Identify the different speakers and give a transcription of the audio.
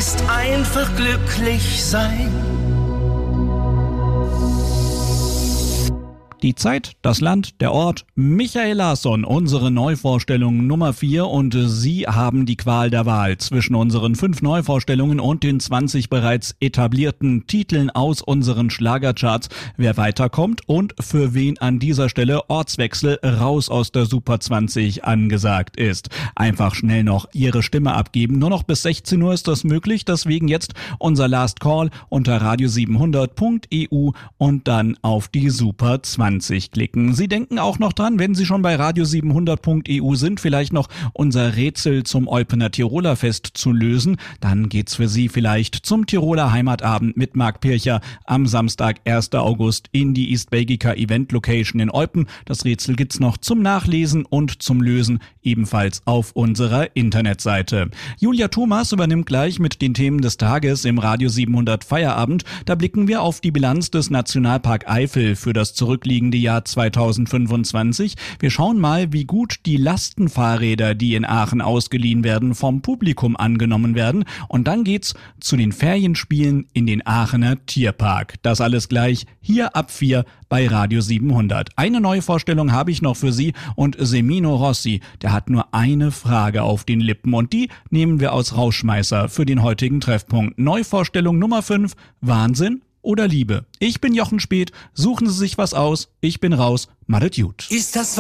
Speaker 1: ist einfach glücklich sein.
Speaker 2: Die Zeit, das Land, der Ort, Michael Larsson, unsere Neuvorstellung Nummer 4 und Sie haben die Qual der Wahl zwischen unseren 5 Neuvorstellungen und den 20 bereits etablierten Titeln aus unseren Schlagercharts, wer weiterkommt und für wen an dieser Stelle Ortswechsel raus aus der Super 20 angesagt ist. Einfach schnell noch Ihre Stimme abgeben, nur noch bis 16 Uhr ist das möglich, deswegen jetzt unser Last Call unter radio700.eu und dann auf die Super 20 klicken. Sie denken auch noch dran, wenn Sie schon bei radio700.eu sind, vielleicht noch unser Rätsel zum Eupener Tiroler Fest zu lösen. Dann geht's für Sie vielleicht zum Tiroler Heimatabend mit Marc Pircher am Samstag, 1. August in die East Belgica Event Location in Eupen. Das Rätsel gibt's noch zum Nachlesen und zum Lösen ebenfalls auf unserer Internetseite. Julia Thomas übernimmt gleich mit den Themen des Tages im Radio 700 Feierabend. Da blicken wir auf die Bilanz des Nationalpark Eifel für das zurückliegende Jahr 2025. Wir schauen mal, wie gut die Lastenfahrräder, die in Aachen ausgeliehen werden, vom Publikum angenommen werden. Und dann geht's zu den Ferienspielen in den Aachener Tierpark. Das alles gleich hier ab 4 bei Radio 700. Eine neue Vorstellung habe ich noch für Sie und Semino Rossi, der hat nur eine Frage auf den Lippen und die nehmen wir als Rausschmeißer für den heutigen Treffpunkt. Neuvorstellung Nummer 5, Wahnsinn oder Liebe? Ich bin Jochen Speth, suchen Sie sich was aus, ich bin raus, madet gut.
Speaker 1: Ist das